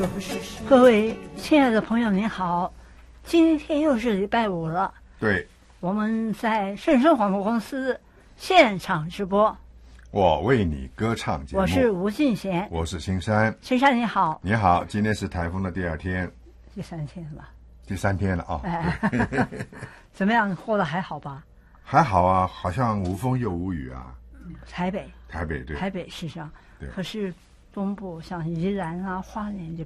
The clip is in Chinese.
各位亲爱的朋友您好，今天又是礼拜五了。 对， 我们在顺声广播公司现场直播。 我为你歌唱节目， 我是吴敬贤， 我是青山。 青山你好。 你好，今天是台风的第二天， 第三天了。 第三天了啊、哦。 怎么样？过得还好吧？ 还好啊，好像无风又无雨啊。 台北对， 台北是这样。 对， 可是东部像宜兰啊、花莲就